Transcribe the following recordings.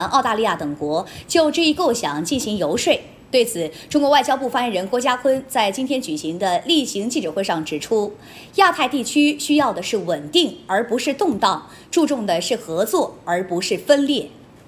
澳大利亚等国就这一构想进行游说。对此，中国外交部发言人郭家坤在今天举行的例行记者会上指出，亚太地区需要的是稳定，而不是动荡；注重的是合作，而不是分裂。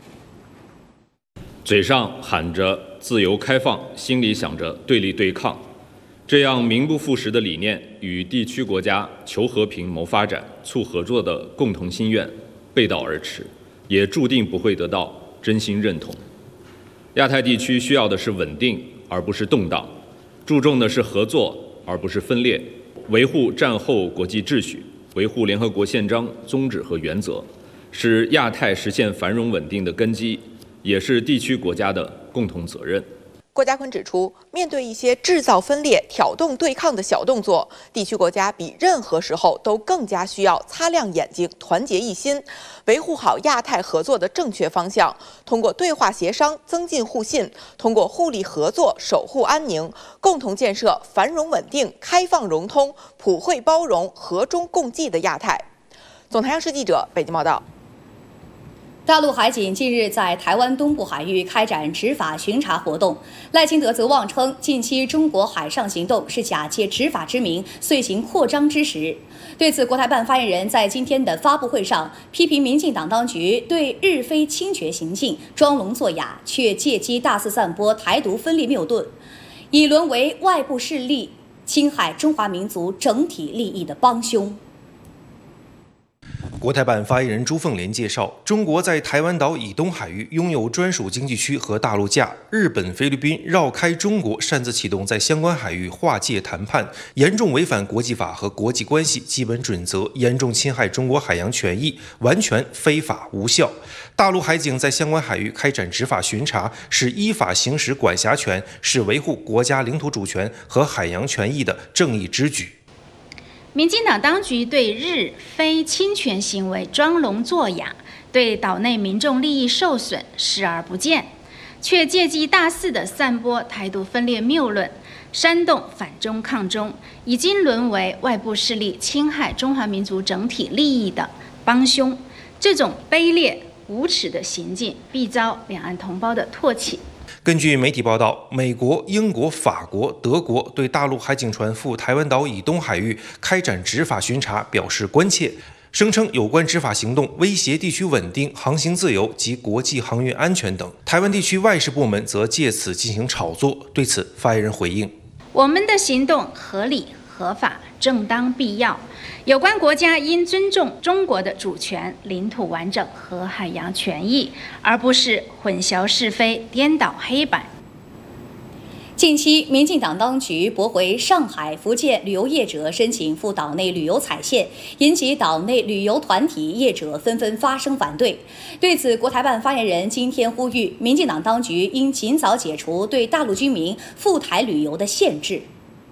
嘴上喊着自由开放，心里想着对立对抗，这样名不副实的理念与地区国家求和平、谋发展、促合作的共同心愿背道而驰，也注定不会得到真心认同。亚太地区需要的是稳定，而不是动荡；注重的是合作，而不是分裂；维护战后国际秩序，维护联合国宪章宗旨和原则，是亚太实现繁荣稳定的根基，也是地区国家的共同责任。 郭家坤指出，面对一些制造分裂、挑动对抗的小动作，地区国家比任何时候都更加需要擦亮眼睛、团结一心，维护好亚太合作的正确方向，通过对话协商增进互信，通过互利合作守护安宁，共同建设繁荣稳定、开放融通、普惠包容、和衷共济的亚太。总台央视记者北京报道。 大陆海警近日在台湾东部海域开展执法巡查活动，赖清德则妄称近期中国海上行动是假借执法之名遂行扩张之实。对此，国台办发言人在今天的发布会上批评民进党当局对日非侵权行径装聋作哑，却借机大肆散播台独分裂谬论，已沦为外部势力侵害中华民族整体利益的帮凶。 国台办发言人朱凤莲介绍，中国在台湾岛以东海域拥有专属经济区和大陆架，日本、菲律宾绕开中国，擅自启动在相关海域划界谈判，严重违反国际法和国际关系基本准则，严重侵害中国海洋权益，完全非法无效。大陆海警在相关海域开展执法巡查，是依法行使管辖权，是维护国家领土主权和海洋权益的正义之举。 民进党当局对日非侵权行为装聋作哑，对岛内民众利益受损视而不见，却借机大肆地散播台独分裂谬论，煽动反中抗中，已经沦为外部势力侵害中华民族整体利益的帮凶。这种卑劣无耻的行径，必遭两岸同胞的唾弃。 根据媒体报道，美国、英国、法国、德国对大陆海警船赴台湾岛以东海域开展执法巡查表示关切，声称有关执法行动威胁地区稳定、航行自由及国际航运安全等。台湾地区外事部门则借此进行炒作。对此，发言人回应： 我们的行动合理、合法、正当、必要。有关国家应尊重中国的主权、领土完整和海洋权益，而不是混淆是非、颠倒黑白。 近期，民进党当局驳回上海、福建旅游业者申请赴岛内旅游踩线，引起岛内旅游团体业者纷纷发声反对。对此，国台办发言人今天呼吁，民进党当局应尽早解除对大陆居民赴台旅游的限制。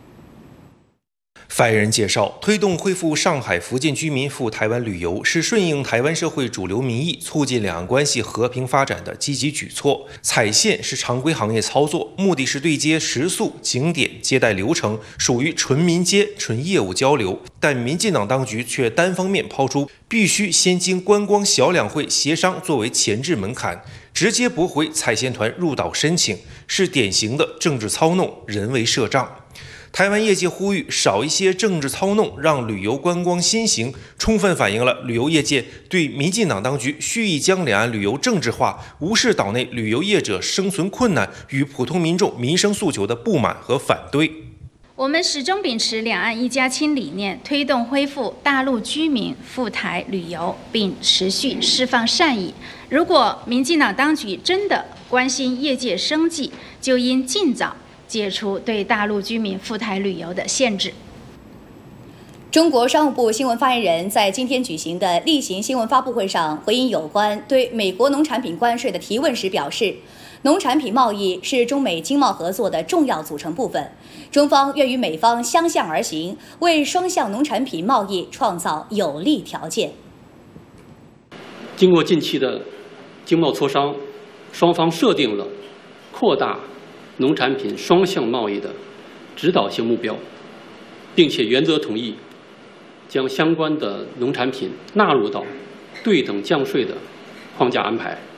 发言人介绍，推动恢复上海、福建居民赴台湾旅游，是顺应台湾社会主流民意，促进两岸关系和平发展的积极举措。踩线是常规行业操作，目的是对接食宿、景点、接待流程，属于纯民接、纯业务交流。但民进党当局却单方面抛出必须先经观光小两会协商作为前置门槛，直接驳回踩线团入岛申请，是典型的政治操弄、人为设障。台湾业界呼吁少一些政治操弄，让旅游观光先行，充分反映了旅游业界对民进党当局蓄意将两岸旅游政治化、无视岛内旅游业者生存困难与普通民众民生诉求的不满和反对。 我们始终秉持两岸一家亲理念，推动恢复大陆居民赴台旅游，并持续释放善意。如果民进党当局真的关心业界生计，就应尽早解除对大陆居民赴台旅游的限制。 中国商务部新闻发言人在今天举行的例行新闻发布会上回应有关对美国农产品关税的提问时表示，农产品贸易是中美经贸合作的重要组成部分，中方愿与美方相向而行，为双向农产品贸易创造有利条件。 经过近期的经贸磋商，双方设定了扩大农产品双向贸易的指导性目标，并且原则同意将相关的农产品纳入到对等降税的框架安排。